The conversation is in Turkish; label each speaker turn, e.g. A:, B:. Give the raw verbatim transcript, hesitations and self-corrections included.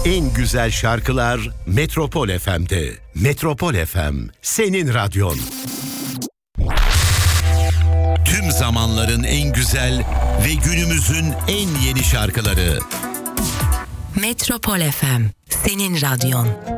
A: En güzel şarkılar Metropol F M'de. Metropol F M, senin radyon. Tüm zamanların en güzel ve günümüzün en yeni şarkıları.
B: Metropol F M, senin radyon.